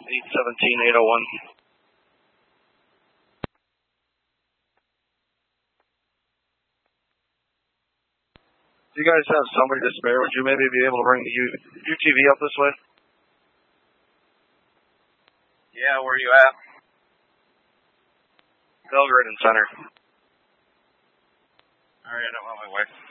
817-801. Do you guys have somebody to spare? Would you maybe be able to bring the UTV up this way? Yeah, where are you at? Belgrade and Center. Alright, I'm on my way.